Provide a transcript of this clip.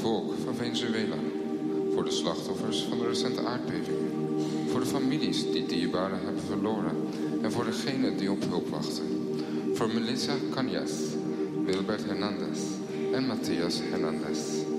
volk van Venezuela. Voor de slachtoffers van de recente aardbeving. Voor de families die dierbaren hebben verloren. En voor degenen die op hulp wachten. Voor Melissa Cañas, Wilbert Hernandez en Matthias Hernandez.